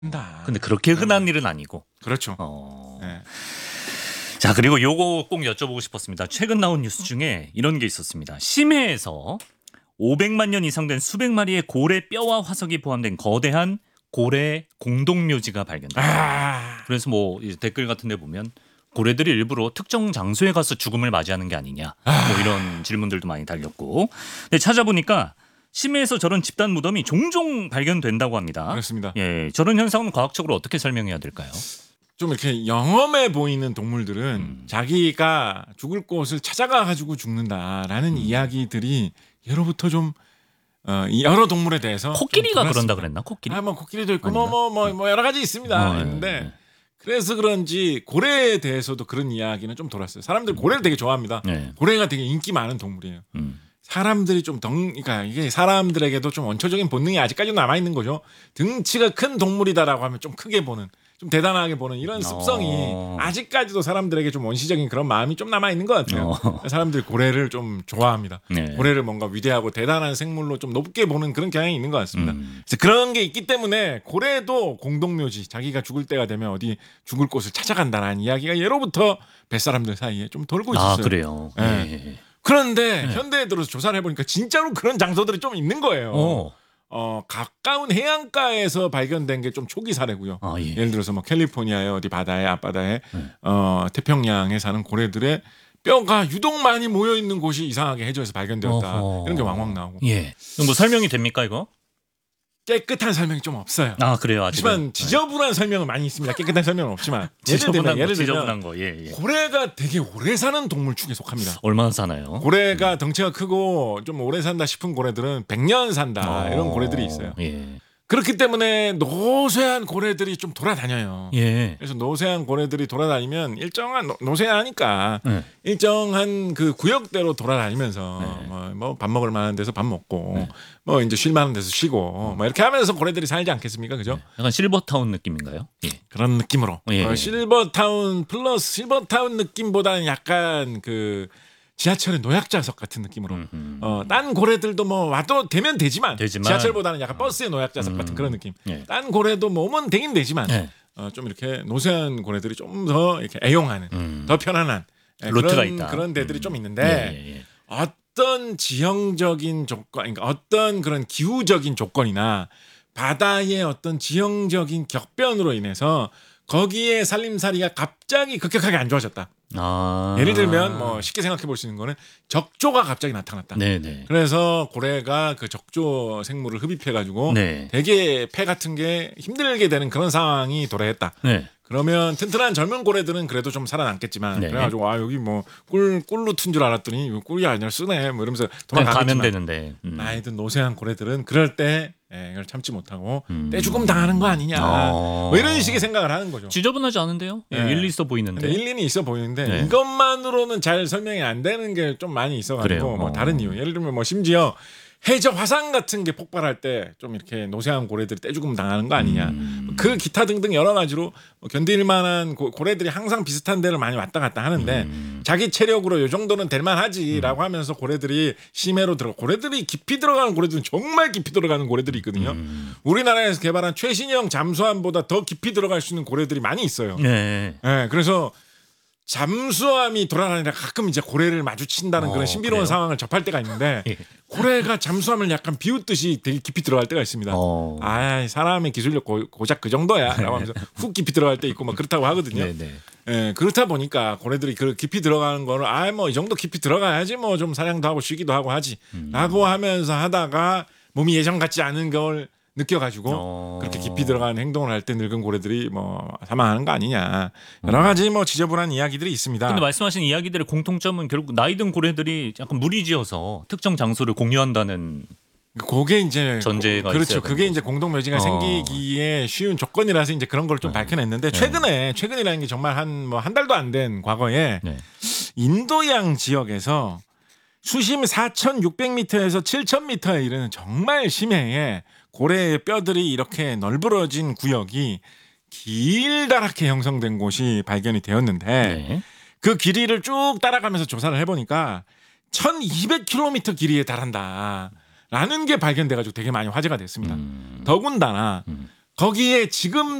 근데 그렇게 흔한 일은 아니고. 그렇죠. 네. 자, 그리고 요거 꼭 여쭤보고 싶었습니다. 최근 나온 뉴스 중에 이런 게 있었습니다. 심해에서 500만 년 이상 된 수백 마리의 고래 뼈와 화석이 포함된 거대한 고래 공동묘지가 발견됐다. 그래서 뭐 댓글 같은 데 보면 고래들이 일부러 특정 장소에 가서 죽음을 맞이하는 게 아니냐 뭐 이런 질문들도 많이 달렸고, 근데 찾아보니까 심해에서 저런 집단 무덤이 종종 발견된다고 합니다. 그렇습니다. 예, 저런 현상은 과학적으로 어떻게 설명해야 될까요? 좀 이렇게 영험해 보이는 동물들은 자기가 죽을 곳을 찾아가 가지고 죽는다라는 이야기들이 예로부터 좀 여러 동물에 대해서 코끼리가 그런다 그랬나? 코끼리? 뭐 코끼리도 있고 뭐 여러 가지 있습니다. 있는데 그래서 그런지 고래에 대해서도 그런 이야기는 좀 돌았어요. 사람들 고래를 되게 좋아합니다. 고래가 되게 인기 많은 동물이에요. 사람들이 좀 그러니까 이게 사람들에게도 좀 원초적인 본능이 아직까지 남아 있는 거죠. 등치가 큰 동물이다라고 하면 좀 크게 보는, 좀 대단하게 보는 이런 습성이 아직까지도 사람들에게 좀 원시적인 그런 마음이 좀 남아 있는 것 같아요. 사람들이 고래를 좀 좋아합니다. 고래를 뭔가 위대하고 대단한 생물로 좀 높게 보는 그런 경향이 있는 것 같습니다. 그래서 그런 게 있기 때문에 고래도 공동묘지, 자기가 죽을 때가 되면 어디 죽을 곳을 찾아간다라는 이야기가 예로부터 뱃사람들 사이에 좀 돌고 있었어요. 아, 그래요? 네. 그런데 현대에 들어서 조사를 해보니까 진짜로 그런 장소들이 좀 있는 거예요. 가까운 해안가에서 발견된 게 좀 초기 사례고요. 예를 들어서 뭐 캘리포니아의 어디 바다에 앞바다에 태평양에 사는 고래들의 뼈가 유독 많이 모여 있는 곳이 이상하게 해저에서 발견되었다. 이런 게 왕왕 나오고. 예. 뭐 설명이 됩니까 이거? 깨끗한 설명이 좀 없어요. 아, 그래요. 하지만 지저분한 설명은 많이 있습니다. 깨끗한 설명은 없지만 예를 들면 거. 예. 고래가 되게 오래 사는 동물 축에 속합니다. 얼마나 사나요? 고래가 덩치가 크고 좀 오래 산다 싶은 고래들은 100년 산다 이런 고래들이 있어요. 그렇기 때문에 노쇠한 고래들이 좀 돌아다녀요. 그래서 노쇠한 고래들이 돌아다니면 일정한 노쇠하니까 일정한 그 구역대로 돌아다니면서 뭐 밥 먹을 만한 데서 밥 먹고 뭐 이제 쉴 만한 데서 쉬고 뭐 이렇게 하면서 고래들이 살지 않겠습니까, 그죠? 약간 실버타운 느낌인가요? 그런 느낌으로 실버타운 플러스 실버타운 느낌보다는 약간 그 지하철의 노약자석 같은 느낌으로. 딴 고래들도 뭐 와도 되면 되지만 지하철보다는 약간 버스의 노약자석 같은 그런 느낌. 딴 고래도 뭐 오면 되긴 되지만 좀 이렇게 노쇠한 고래들이 좀 더 이렇게 애용하는 더 편안한 루트가 있다. 그런 데들이 좀 있는데 어떤 지형적인 조건, 그러니까 어떤 그런 기후적인 조건이나 바다의 어떤 지형적인 격변으로 인해서 거기에 살림살이가 갑자기 급격하게 안 좋아졌다. 예를 들면 뭐 쉽게 생각해 볼 수 있는 거는 적조가 갑자기 나타났다. 그래서 고래가 그 적조 생물을 흡입해 가지고 되게 폐 같은 게 힘들게 되는 그런 상황이 도래했다. 그러면 튼튼한 젊은 고래들은 그래도 좀 살아남겠지만 그래가지고 여기 뭐 꿀로 튼 줄 알았더니 이거 꿀이 아니라 쓰네 뭐 이러면서 도망가면 되는데 나이든 노쇠한 고래들은 그럴 때 이걸 참지 못하고 떼죽음 당하는 거 아니냐 뭐 이런 식의 생각을 하는 거죠. 지저분하지 않은데요? 일리 있어 보이는데. 일리는 있어 보이는데 이것만으로는 잘 설명이 안 되는 게 좀 많이 있어가지고 뭐 다른 이유, 예를 들면 뭐 심지어 해저 화산 같은 게 폭발할 때 좀 이렇게 노쇠한 고래들이 떼죽음 당하는 거 아니냐. 그 기타 등등 여러 가지로 견딜 만한 고래들이 항상 비슷한 데를 많이 왔다 갔다 하는데 자기 체력으로 이 정도는 될 만하지라고 하면서 고래들이 심해로 고래들이 깊이 들어가는 고래들은 정말 깊이 들어가는 고래들이 있거든요. 우리나라에서 개발한 최신형 잠수함보다 더 깊이 들어갈 수 있는 고래들이 많이 있어요. 그래서 잠수함이 돌아다니다 가끔 이제 고래를 마주친다는 그런 신비로운 상황을 접할 때가 있는데 고래가 잠수함을 약간 비웃듯이 되게 깊이 들어갈 때가 있습니다. 사람의 기술력 고작 그 정도야 라고 하면서 훅 깊이 들어갈 때 있고 막 그렇다고 하거든요. 그렇다 보니까 고래들이 그 깊이 들어가는 거를 뭐 이 정도 깊이 들어가야지 뭐 좀 사냥도 하고 쉬기도 하고 하지 라고 하면서 하다가 몸이 예전 같지 않은 걸 느껴가지고 그렇게 깊이 들어가는 행동을 할 때 늙은 고래들이 뭐 사망하는 거 아니냐 여러 가지 뭐 지저분한 이야기들이 있습니다. 근데 말씀하신 이야기들의 공통점은 결국 나이 든 고래들이 약간 무리지어서 특정 장소를 공유한다는 그게 이제 전제가 그렇죠. 그게 이제 공동묘지가 생기기에 쉬운 조건이라서 이제 그런 걸 좀 밝혀냈는데 최근이라는 게 정말 한 달도 안 된 과거에 인도양 지역에서 수심 4,600m에서 7,000m에 이르는 정말 심해에 고래의 뼈들이 이렇게 널브러진 구역이 길다랗게 형성된 곳이 발견이 되었는데 그 길이를 쭉 따라가면서 조사를 해보니까 1,200km 길이에 달한다라는 게 발견돼가지고 되게 많이 화제가 됐습니다. 더군다나 거기에 지금